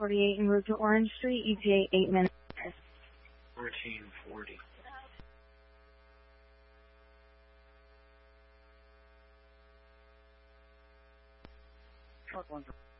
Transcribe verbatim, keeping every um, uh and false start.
forty-eight en route to Orange Street, E T A eight minutes. fourteen forty. Truck one.